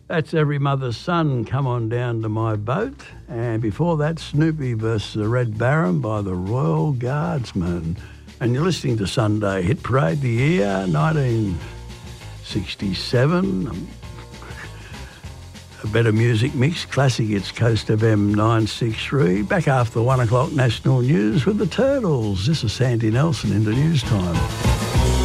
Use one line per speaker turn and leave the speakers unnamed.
That's Every Mother's Son, Come On Down to My Boat. And before that, Snoopy versus the Red Baron by the Royal Guardsmen. And you're listening to Sunday Hit Parade, the year 1967. A better music mix, classic, it's Coast FM 963. Back after the 1 o'clock national news with the Turtles. This is Sandy Nelson into news time.